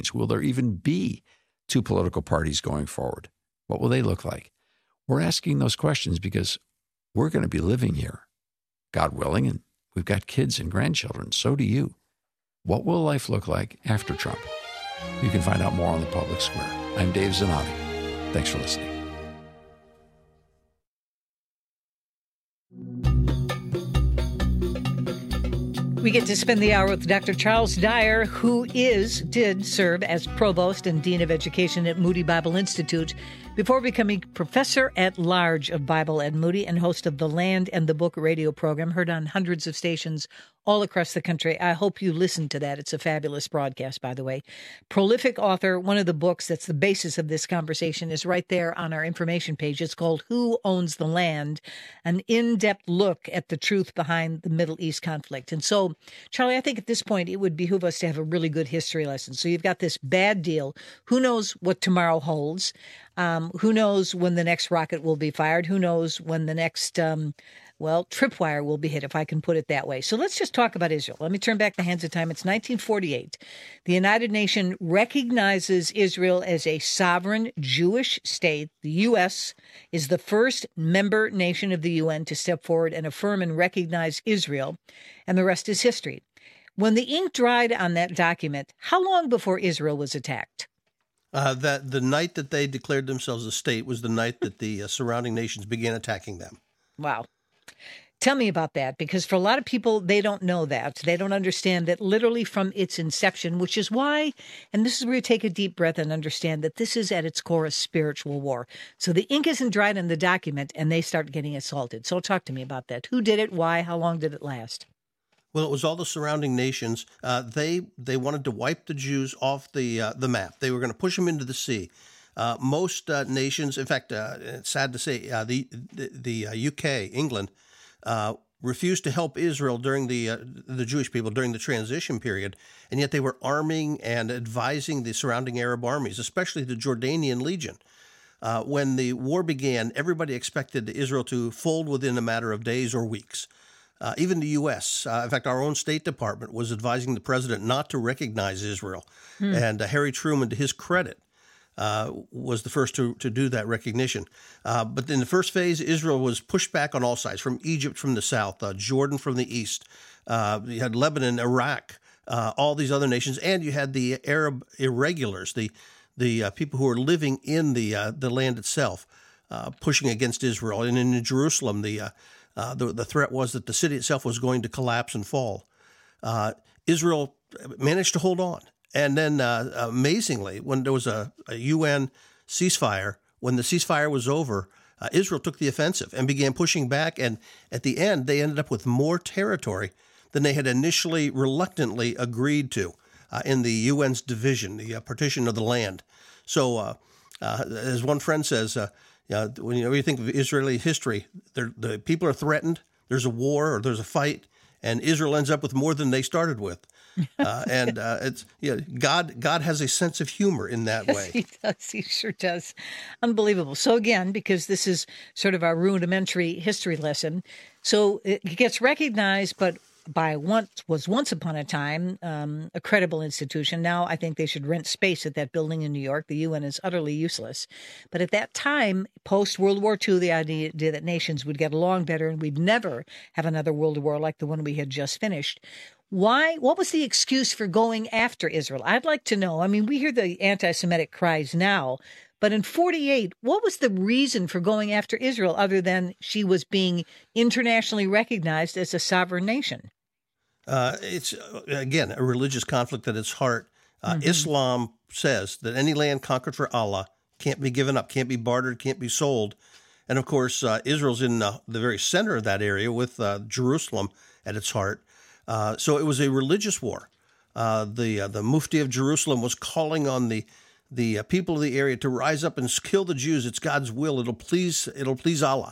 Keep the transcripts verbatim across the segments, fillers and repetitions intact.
nations? Will there even be two political parties going forward? What will they look like? We're asking those questions because we're going to be living here, God willing, and we've got kids and grandchildren. So do you. What will life look like after Trump? You can find out more on the Public Square. I'm Dave Zanotti. Thanks for listening. We get to spend the hour with Doctor Charles Dyer, who is, did serve as Provost and Dean of Education at Moody Bible Institute before becoming Professor at Large of Bible at Moody and host of the Land and the Book radio program, heard on hundreds of stations all across the country. I hope you listened to that. It's a fabulous broadcast, by the way. Prolific author. One of the books that's the basis of this conversation is right there on our information page. It's called Who Owns the Land? An in-depth look at the truth behind the Middle East conflict. And so, Charlie, I think at this point it would behoove us to have a really good history lesson. So you've got this bad deal. Who knows what tomorrow holds? Um, who knows when the next rocket will be fired? Who knows when the next, um, well, tripwire will be hit, if I can put it that way. So let's just talk about Israel. Let me turn back the hands of time. It's nineteen forty-eight. The United Nations recognizes Israel as a sovereign Jewish state. The U S is the first member nation of the U N to step forward and affirm and recognize Israel, and the rest is history. When the ink dried on that document, how long before Israel was attacked? Uh, that the night that they declared themselves a state was the night that the uh, surrounding nations began attacking them. Wow. Tell me about that, because for a lot of people, they don't know that. They don't understand that literally from its inception, which is why, and this is where you take a deep breath and understand that this is at its core a spiritual war. So the ink isn't dried on the document and they start getting assaulted. So talk to me about that. Who did it? Why? How long did it last? Well, it was all the surrounding nations. Uh, they they wanted to wipe the Jews off the uh, the map. They were going to push them into the sea. Uh, most uh, nations, in fact, uh, it's sad to say, uh, the the, the uh, U K, England, uh, refused to help Israel during the uh, the Jewish people during the transition period, and yet they were arming and advising the surrounding Arab armies, especially the Jordanian Legion. Uh, when the war began, everybody expected Israel to fold within a matter of days or weeks. Uh, even the U S, uh, in fact, our own State Department was advising the president not to recognize Israel. Hmm. And uh, Harry Truman, to his credit, uh, was the first to, to do that recognition. Uh, but in the first phase, Israel was pushed back on all sides, from Egypt from the south, uh, Jordan from the east. Uh, you had Lebanon, Iraq, uh, all these other nations, and you had the Arab irregulars, the the uh, people who were living in the uh, the land itself, uh, pushing against Israel. And in Jerusalem, the uh, Uh, the, the threat was that the city itself was going to collapse and fall. Uh, Israel managed to hold on. And then, uh, amazingly, when there was a, a U N ceasefire, when the ceasefire was over, uh, Israel took the offensive and began pushing back. And at the end, they ended up with more territory than they had initially reluctantly agreed to uh, in the U N's division, the uh, partition of the land. So, uh, uh, as one friend says, uh, Yeah, when you, know, you think of Israeli history, the people are threatened, there's a war or there's a fight, and Israel ends up with more than they started with. Uh, and uh, it's yeah, God God has a sense of humor in that yes, way. He does. He sure does. Unbelievable. So again, because this is sort of our rudimentary history lesson, so it gets recognized, but by once was once upon a time um, a credible institution. Now I think they should rent space at that building in New York. The U N is utterly useless. But at that time, post-World War Two, the idea that nations would get along better and we'd never have another world war like the one we had just finished. Why? What was the excuse for going after Israel? I'd like to know. I mean, we hear the anti-Semitic cries now, but in forty-eight, what was the reason for going after Israel other than she was being internationally recognized as a sovereign nation? Uh, it's, again, a religious conflict at its heart. Uh, mm-hmm. Islam says that any land conquered for Allah can't be given up, can't be bartered, can't be sold. And, of course, uh, Israel's in uh, the very center of that area with uh, Jerusalem at its heart. Uh, so it was a religious war. Uh, the uh, the Mufti of Jerusalem was calling on the the uh, people of the area to rise up and kill the Jews. It's God's will. It'll please it'll please Allah.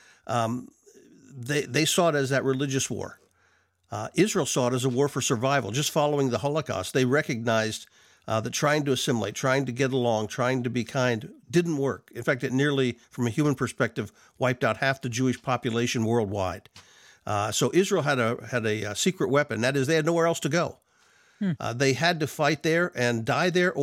Um, they they saw it as that religious war. Uh, Israel saw it as a war for survival. Just following the Holocaust, they recognized uh, that trying to assimilate, trying to get along, trying to be kind didn't work. In fact, it nearly, from a human perspective, wiped out half the Jewish population worldwide. Uh, so Israel had a had a, a secret weapon. That is, they had nowhere else to go. Hmm. Uh, they had to fight there and die there,